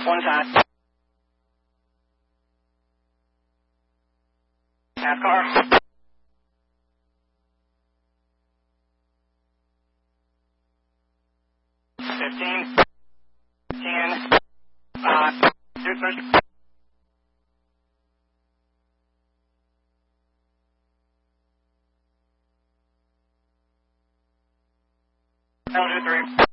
One side. NASCAR. 15. 10. 5. Do push. L2 3.